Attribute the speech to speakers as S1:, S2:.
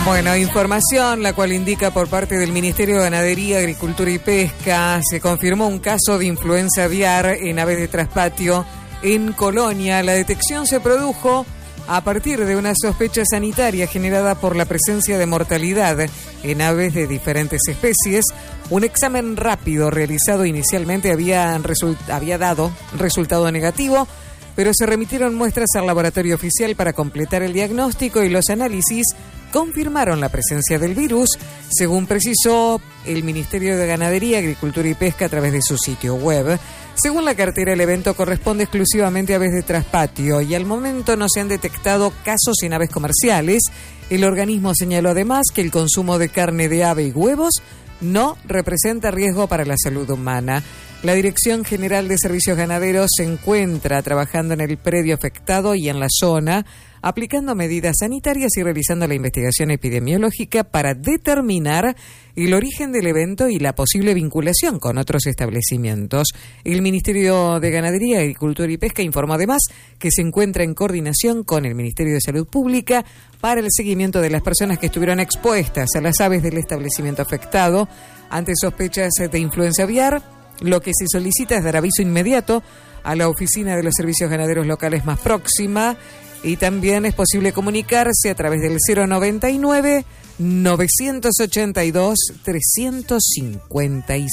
S1: Bueno, información la cual indica por parte del Ministerio de Ganadería, Agricultura y Pesca, se confirmó un caso de influenza aviar en aves de traspatio en Colonia. La detección se produjo a partir de una sospecha sanitaria generada por la presencia de mortalidad en aves de diferentes especies. Un examen rápido realizado inicialmente había dado resultado negativo, pero se remitieron muestras al laboratorio oficial para completar el diagnóstico y los análisis confirmaron la presencia del virus, según precisó el Ministerio de Ganadería, Agricultura y Pesca a través de su sitio web. Según la cartera, el evento corresponde exclusivamente a aves de traspatio y al momento no se han detectado casos en aves comerciales. El organismo señaló además que el consumo de carne de ave y huevos no representa riesgo para la salud humana. La Dirección General de Servicios Ganaderos se encuentra trabajando en el predio afectado y en la zona, aplicando medidas sanitarias y realizando la investigación epidemiológica para determinar el origen del evento y la posible vinculación con otros establecimientos. El Ministerio de Ganadería, Agricultura y Pesca informó además que se encuentra en coordinación con el Ministerio de Salud Pública para el seguimiento de las personas que estuvieron expuestas a las aves del establecimiento afectado. Ante sospechas de influenza aviar, lo que se solicita es dar aviso inmediato a la oficina de los servicios ganaderos locales más próxima y también es posible comunicarse a través del 099 982 356.